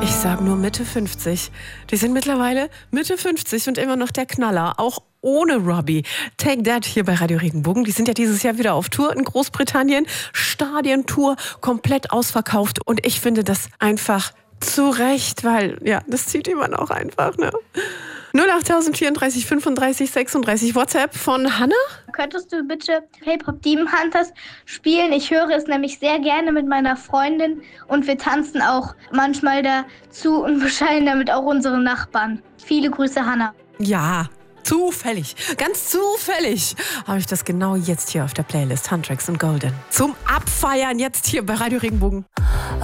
Ich sage nur Mitte 50. Die sind mittlerweile Mitte 50 und immer noch der Knaller, auch ohne Robbie. Take That hier bei Radio Regenbogen. Die sind ja dieses Jahr wieder auf Tour in Großbritannien. Stadientour, komplett ausverkauft. Und ich finde das einfach zu Recht, weil, ja, das zieht die man auch einfach, ne? 08034 35 36 WhatsApp von Hannah. Könntest du bitte K-Pop Demon Hunters spielen? Ich höre es nämlich sehr gerne mit meiner Freundin und wir tanzen auch manchmal dazu und bescheiden damit auch unsere Nachbarn. Viele Grüße, Hannah. Ja, zufällig, ganz zufällig habe ich das genau jetzt hier auf der Playlist. Huntrix und Golden. Zum Abfeiern jetzt hier bei Radio Regenbogen.